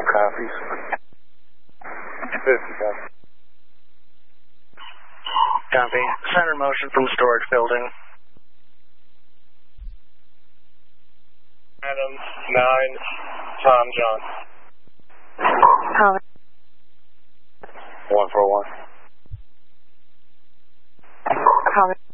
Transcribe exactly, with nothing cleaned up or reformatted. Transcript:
All copies. fifty copies. Copy. Center motion from storage building. Adam, nine, Tom, John. Tom. one four one. Tom.